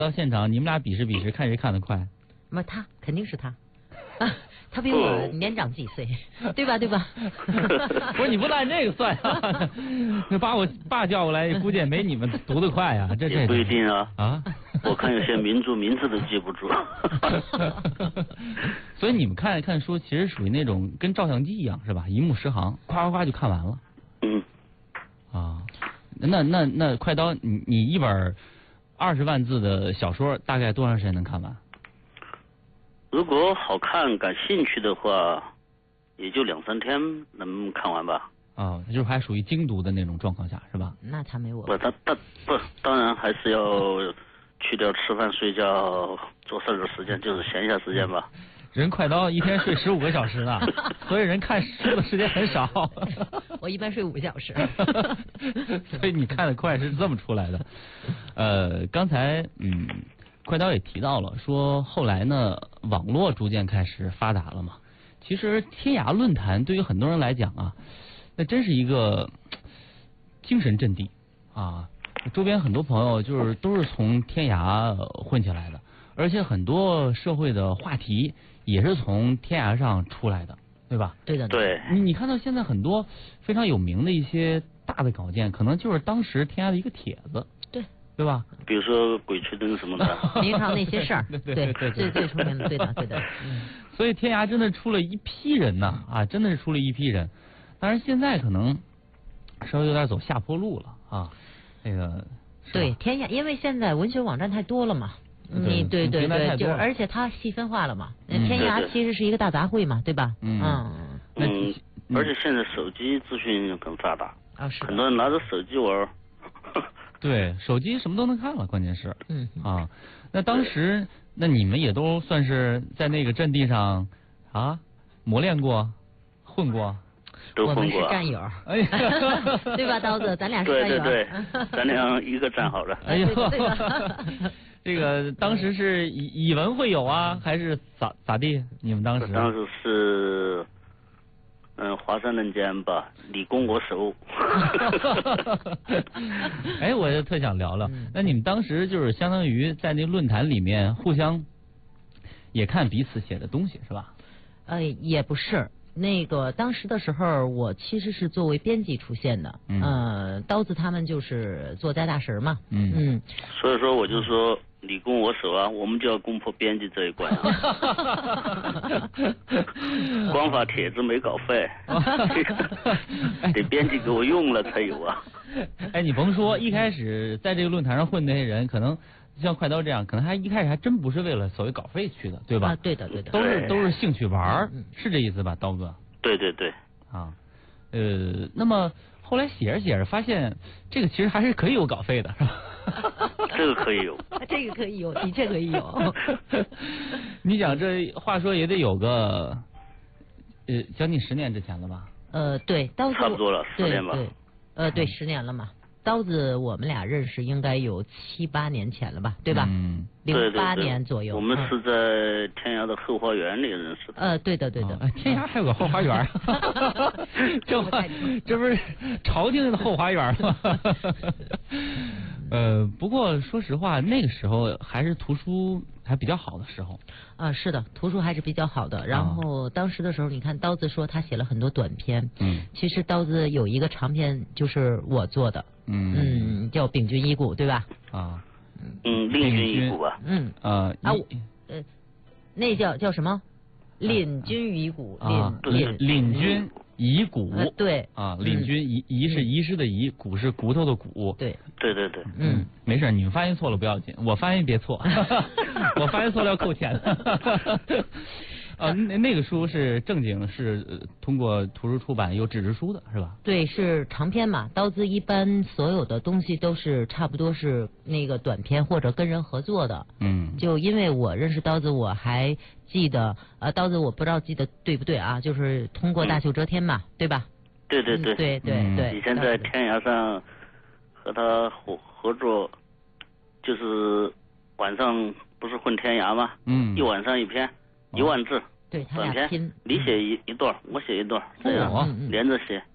到现场，你们俩比试比试，看谁看得快。 那他肯定是他，他比我年长几岁，对吧？对吧？ 不是你不按这个算啊？那把我爸叫过来，估计也没你们读得快啊。这也不一定啊。 啊？ 我看有些民族名字都记不住。 所以你们看书，其实属于那种跟照相机一样，是吧？一目十行，夸夸夸就看完了。 嗯。 啊，那快刀，你一本20万字的小说，大概多长时间能看完？ 如果好看、感兴趣的话，也就2、3天能看完吧。 啊，就是还属于精读的那种状况下，是吧？ 那他没我。 不，当然还是要去掉吃饭、睡觉、做事的时间，就是闲暇时间吧。 人快刀一天睡15个小时呢，所以人看书的时间很少。 我一般睡5个小时。 所以你看得快是这么出来的。刚才快刀也提到了，说后来呢，网络逐渐开始发达了嘛。其实天涯论坛对于很多人来讲啊，那真是一个精神阵地啊。周边很多朋友都是从天涯混起来的，而且很多社会的话题也是从天涯上出来的，对吧？ 对的。 对。 你看到现在很多非常有名的一些大的稿件，可能就是当时天涯的一个帖子。对吧？ 比如说《鬼吹灯》什么的， 明朝那些事儿， 对， 最出名的，对的。 所以天涯真的出了一批人呐，啊，真的是出了一批人。当然现在可能稍微有点走下坡路了啊，那个。 对天涯，因为现在文学网站太多了嘛，对，就而且它细分化了嘛。天涯其实是一个大杂烩嘛，对吧？ 而且现在手机资讯很发达啊，是很多人拿着手机玩。 对，手机什么都能看了，关键是，那当时那你们也都算是在那个阵地上啊磨练过，混过， 都混过。 我们是战友，对吧，刀子，咱俩是战友。 对，咱俩一个站好了。 哎呦，这个当时是以文会友啊，还是咋地？你们当时？ 当时是。华山论剑吧，你攻我守。 哎，我就特想聊聊，那你们当时就是相当于在那论坛里面互相也看彼此写的东西是吧？ 也不是，那个当时的时候，我其实是作为编辑出现的，刀子他们就是作家大神嘛， 所以说我就说。你攻我守啊，我们就要攻破编辑这一关啊！光发帖子没稿费，得编辑给我用了才有啊！ 哎，你甭说，一开始在这个论坛上混那些人，可能像快刀这样，可能一开始还真不是为了所谓稿费去的，对吧？ 啊，对的， 都是兴趣玩，是这意思吧，刀哥？ 对。 啊，那么后来写着发现，这个其实还是可以有稿费的，是吧？ 这个可以有， 这个可以有，的确可以有。 你讲这话说也得有个将近10年之前了吧？ 对，刀子差不多了10年吧。 对，10年了嘛。刀子我们俩认识应该有7、8年前了吧，对吧？08年左右。 我们是在天涯的后花园里认识的。 对的。 天涯还有个后花园，这不是朝廷的后花园吗？不过说实话，那个时候还是图书还比较好的时候。 是的，图书还是比较好的。然后当时的时候，你看刀子说他写了很多短篇，其实刀子有一个长篇就是我做的，叫《秉君一顾》，对吧？ 令君一顾吧。 那叫什么？领军遗骨， 领军遗骨， 对领军遗是遗失的遗，骨是骨头的骨， 对， 没事，你们发音错了不要紧，我发音别错，我发音错了要扣钱。那个书是正经是通过图书出版有纸质书的是吧？ 对，是长篇嘛。刀子一般所有的东西都是差不多是那个短篇或者跟人合作的。就因为我认识刀子，我还记得刀子我不知道记得对不对啊？就是通过大袖遮天嘛，对吧？ 对。 以前在天涯上和他合作，就是晚上不是混天涯吗？一晚上一篇，1万字。 对，他俩拼， 你写一段，我写一段，这样连着写。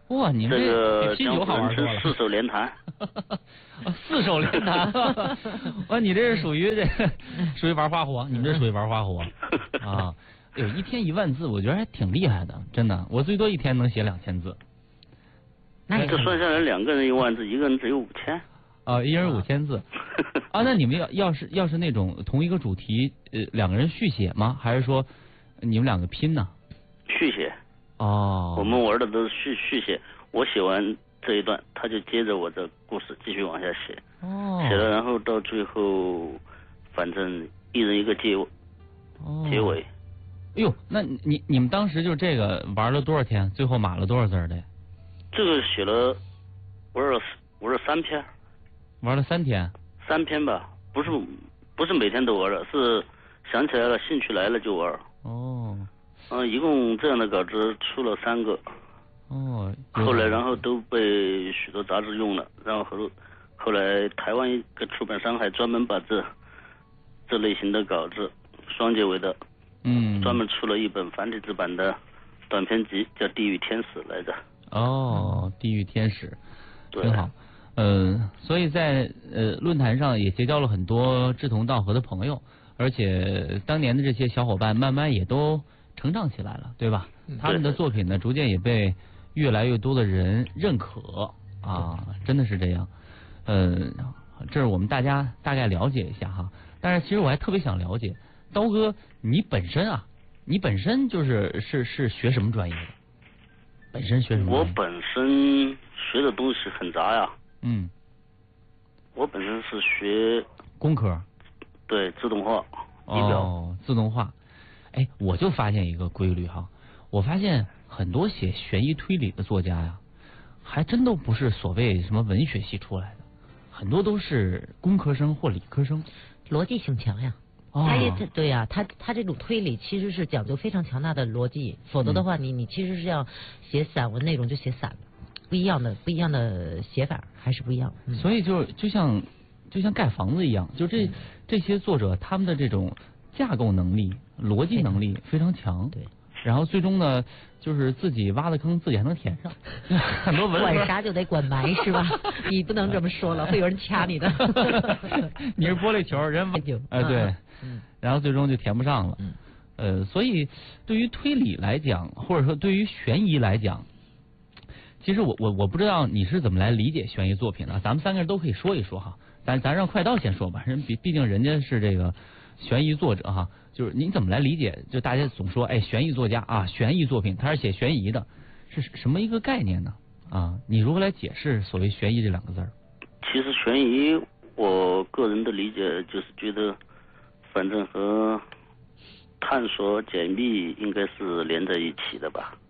哇，你们这个啤酒好玩多了。 四手联弹。 四手联弹。哇，你这是属于玩花活，你们这属于玩花活啊！有一天1万字，我觉得还挺厉害的，真的。我最多一天能写2000字。 那这算下来2个人1万字，一个人只有5000。 啊，一人5000字。啊，那你们要是那种同一个主题，2个人续写吗？还是说你们2个拼呢？ 续写。 哦。 我们玩的都是续写，我写完这一段，他就接着我的故事继续往下写。 哦。 写了，然后到最后，反正一人一个结尾。 哎呦，那你们当时就这个玩了多少天？最后码了多少字的？ 这个写了玩了3篇。 玩了3天。 3篇吧，不是每天都玩的，是想起来了，兴趣来了就玩。 哦。 一共这样的稿子出了3个。 哦。 后来然后都被许多杂志用了，然后后来台湾一个出版商还专门把这类型的稿子双结尾的，专门出了一本繁体字版的短篇集，叫《地狱天使》来着。 哦，地狱天使， 挺好。所以在论坛上也结交了很多志同道合的朋友，而且当年的这些小伙伴慢慢也都成长起来了，对吧？他们的作品呢，逐渐也被越来越多的人认可啊，真的是这样。这是我们大家大概了解一下哈。但是其实我还特别想了解，刀哥你本身就是学什么专业的？本身学什么专业？ 我本身学的东西很杂呀。我本身是学工科。 对，自动化仪表。 自动化。哎，我就发现一个规律哈，我发现很多写悬疑推理的作家呀，还真都不是所谓什么文学系出来的，很多都是工科生或理科生。 逻辑性强呀。对呀，他这种推理其实是讲究非常强大的逻辑，否则的话，你其实是要写散文那种就写散的，不一样的写法还是不一样。 所以就像盖房子一样，就这些作者他们的这种架构能力、逻辑能力非常强。 对。 然后最终呢，就是自己挖的坑自己还能填上。很多文管啥就得管埋是吧？你不能这么说了，会有人掐你的。 你是玻璃球，人对。然后最终就填不上了。所以对于推理来讲，或者说对于悬疑来讲，其实我不知道你是怎么来理解悬疑作品的，咱们3个人都可以说一说哈。咱让快刀先说吧，毕竟人家是这个悬疑作者哈，就是你怎么来理解？就大家总说悬疑作家啊，悬疑作品他是写悬疑的，是什么一个概念呢？你如何来解释所谓悬疑这2个字？ 其实悬疑，我个人的理解就是觉得，反正和探索解密应该是连在一起的吧。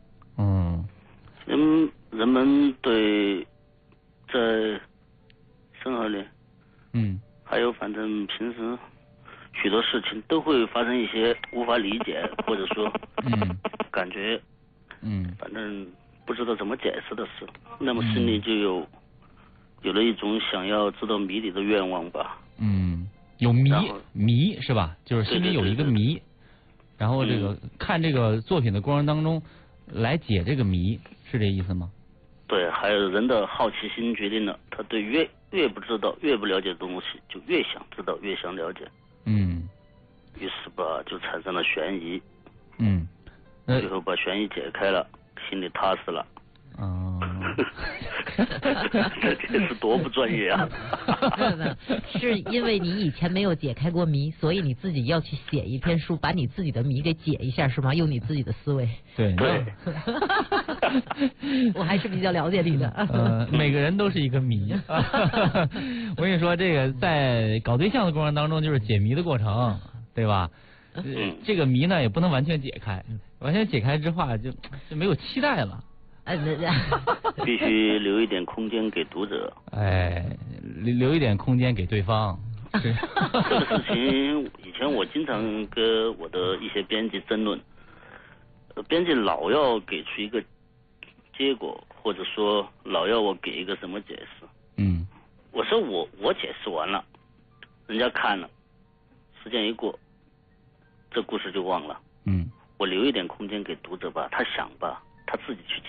人们对在生活里，还有反正平时许多事情都会发生一些无法理解，或者说感觉反正不知道怎么解释的事，那么心里就有了一种想要知道谜底的愿望吧。 有谜是吧？就是心里有一个谜，然后这个看这个作品的过程当中来解这个谜，是这意思吗？ 对，还有人的好奇心决定了他对越不知道越不了解的东西就越想知道越想了解。于是吧就产生了悬疑。最后把悬疑解开了，心里踏实了。这是多不专业啊！ 是因为你以前没有解开过谜，所以你自己要去写一篇书，把你自己的谜给解一下，是吗？用你自己的思维。 对。 我还是比较了解你的。 每个人都是一个谜。我跟你说，这个在搞对象的过程当中，就是解谜的过程，对吧？这个谜呢，也不能完全解开，完全解开之后就没有期待了。 必须留一点空间给读者。 留一点空间给对方。 这个事情以前我经常跟我的一些编辑争论，编辑老要给出一个结果，或者说老要我给一个什么解释。我说我解释完了，人家看了，时间一过，这故事就忘了。我留一点空间给读者吧，他想吧，他自己去